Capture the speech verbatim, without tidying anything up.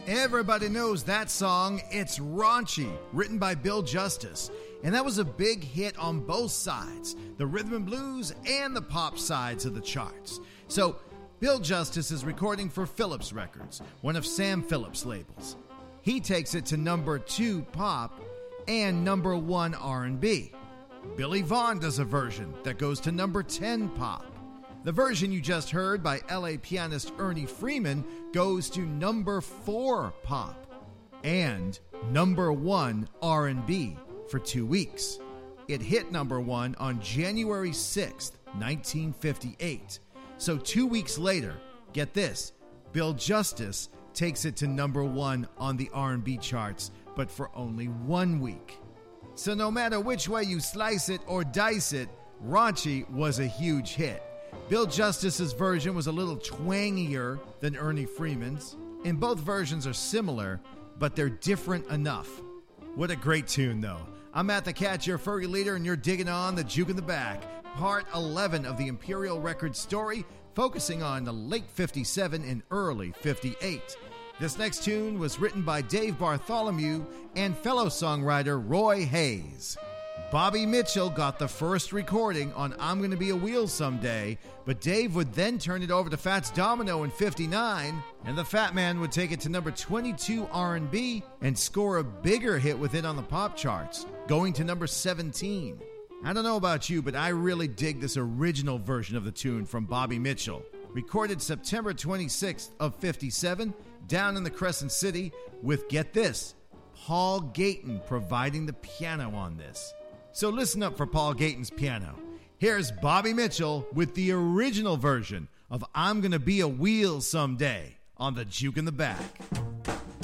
Everybody knows that song. It's Raunchy, written by Bill Justice. And that was a big hit on both sides, the rhythm and blues and the pop sides of the charts. So, Bill Justice is recording for Phillips Records, one of Sam Phillips' labels. He takes it to number two pop and number one R and B. Billy Vaughn does a version that goes to number ten pop. The version you just heard by L A pianist Ernie Freeman goes to number four pop and number one R and B for two weeks. It hit number one on January sixth, nineteen fifty-eight. So two weeks later, get this, Bill Justice takes it to number one on the R and B charts, but for only one week. So no matter which way you slice it or dice it, Raunchy was a huge hit. Bill Justice's version was a little twangier than Ernie Freeman's, and both versions are similar, but they're different enough. What a great tune, though. I'm Matt the Cat, your furry leader, and you're digging on the Juke in the Back, part eleven of the Imperial Records story, focusing on the late fifty-seven and early fifty-eight. This next tune was written by Dave Bartholomew and fellow songwriter Roy Hayes. Bobby Mitchell got the first recording on I'm Gonna Be a Wheel Someday, but Dave would then turn it over to Fats Domino in fifty-nine, and the Fat Man would take it to number twenty-two R and B and score a bigger hit with it on the pop charts, going to number seventeen. I don't know about you, but I really dig this original version of the tune from Bobby Mitchell. Recorded September twenty-sixth of fifty-seven, down in the Crescent City, with, get this, Paul Gayton providing the piano on this. So listen up for Paul Gayton's piano. Here's Bobby Mitchell with the original version of I'm Gonna Be a Wheel Someday on the Juke in the Back.